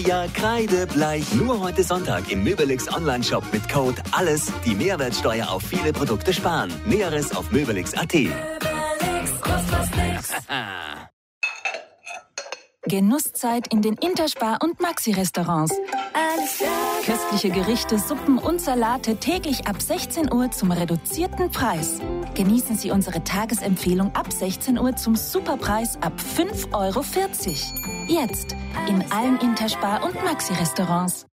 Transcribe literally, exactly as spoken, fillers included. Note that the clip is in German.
Ja, kreidebleich. Nur heute Sonntag im Möbelix Online-Shop mit Code ALLES die Mehrwertsteuer auf viele Produkte sparen. Näheres auf möbelix punkt at. Genusszeit in den Interspar- und Maxi-Restaurants. Köstliche Gerichte, Suppen und Salate täglich ab sechzehn Uhr zum reduzierten Preis. Genießen Sie unsere Tagesempfehlung ab sechzehn Uhr zum Superpreis ab fünf Euro vierzig. Jetzt in allen Interspar- und Maxi-Restaurants.